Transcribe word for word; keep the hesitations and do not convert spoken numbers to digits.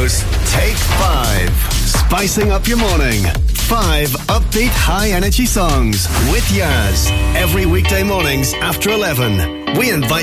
Joe's Take Five. Spicing up your morning. Five upbeat, high-energy songs with Yaz. Every weekday mornings after eleven. We invite